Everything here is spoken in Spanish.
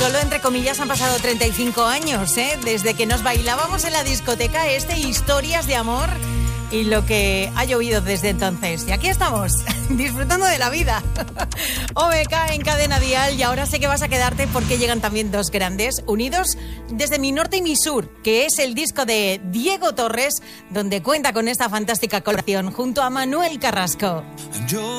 Solo entre comillas han pasado 35 años, desde que nos bailábamos en la discoteca Historias de Amor y lo que ha llovido desde entonces. Y aquí estamos, disfrutando de la vida. OMK en Cadena Dial, y ahora sé que vas a quedarte porque llegan también dos grandes, unidos desde mi norte y mi sur, que es el disco de Diego Torres, donde cuenta con esta fantástica colaboración junto a Manuel Carrasco.